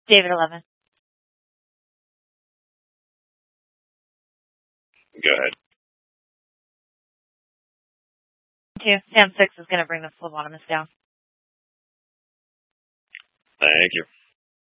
David 11. Go ahead. 2. Sam 6 is going to bring the phlebotomist down. Thank you.